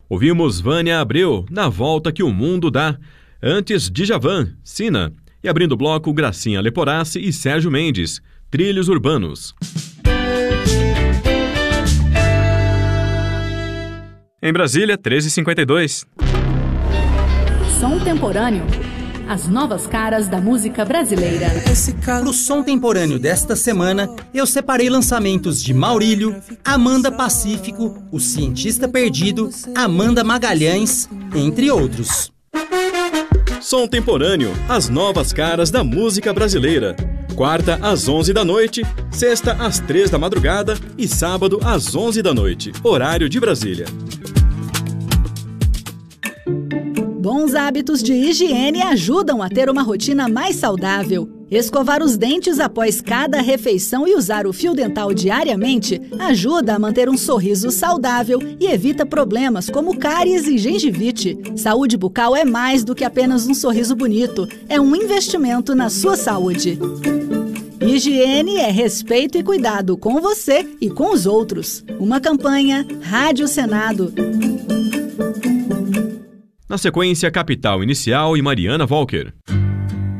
Ouvimos Vânia Abreu, Na Volta que o Mundo Dá. Antes, Djavan, Sina. E abrindo o bloco, Gracinha Leporassi e Sérgio Mendes, Trilhos Urbanos. Em Brasília, 13h52. Som Temporâneo. As novas caras da música brasileira. Pro Som Temporâneo desta semana, eu separei lançamentos de Maurílio, Amanda Pacífico, O Cientista Perdido, Amanda Magalhães, entre outros. Som Temporâneo, as novas caras da música brasileira. Quarta às 11 da noite, sexta às 3 da madrugada e sábado às 11 da noite, horário de Brasília. Bons hábitos de higiene ajudam a ter uma rotina mais saudável. Escovar os dentes após cada refeição e usar o fio dental diariamente ajuda a manter um sorriso saudável e evita problemas como cáries e gengivite. Saúde bucal é mais do que apenas um sorriso bonito, é um investimento na sua saúde. Higiene é respeito e cuidado com você e com os outros. Uma campanha Rádio Senado. Na sequência, Capital Inicial e Mariana Walker.